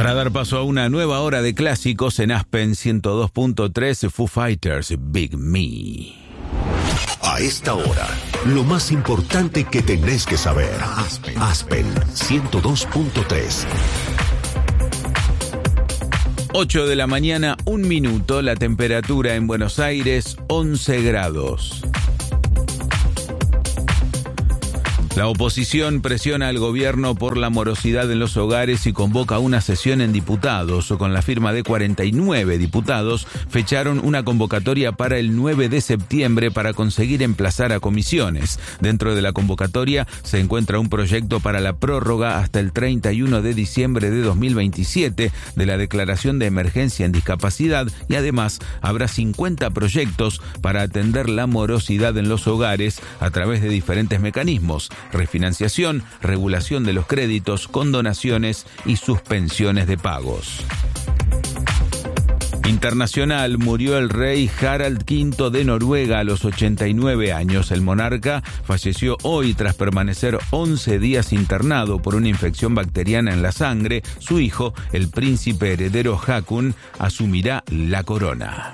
Para dar paso a una nueva hora de clásicos en Aspen 102.3, Foo Fighters, Big Me. A esta hora, lo más importante que tenés que saber. Aspen 102.3. 8 de la mañana, 1 minuto, la temperatura en Buenos Aires, 11 grados. La oposición presiona al gobierno por la morosidad en los hogares y convoca una sesión en diputados. Con la firma de 49 diputados, fecharon una convocatoria para el 9 de septiembre para conseguir emplazar a comisiones. Dentro de la convocatoria se encuentra un proyecto para la prórroga hasta el 31 de diciembre de 2027 de la declaración de emergencia en discapacidad y además habrá 50 proyectos para atender la morosidad en los hogares a través de diferentes mecanismos: refinanciación, regulación de los créditos, condonaciones y suspensiones de pagos. Internacional, murió el rey Harald V de Noruega a los 89 años. El monarca falleció hoy tras permanecer 11 días internado por una infección bacteriana en la sangre. Su hijo, el príncipe heredero Haakon, asumirá la corona.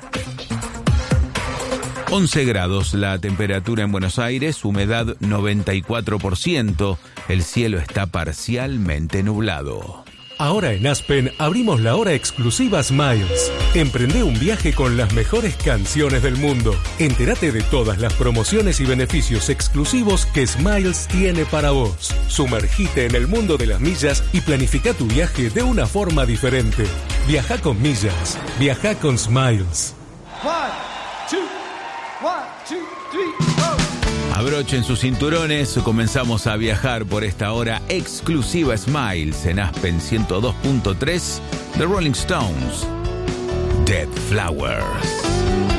11 grados la temperatura en Buenos Aires, humedad 94%, el cielo está parcialmente nublado. Ahora en Aspen abrimos la hora exclusiva Smiles. Emprende un viaje con las mejores canciones del mundo. Entérate de todas las promociones y beneficios exclusivos que Smiles tiene para vos. Sumergite en el mundo de las millas y planifica tu viaje de una forma diferente. Viaja con millas. Viaja con Smiles. 1, 2, 3, go. Abrochen sus cinturones, comenzamos a viajar por esta hora exclusiva Smiles en Aspen 102.3, The Rolling Stones, Dead Flowers.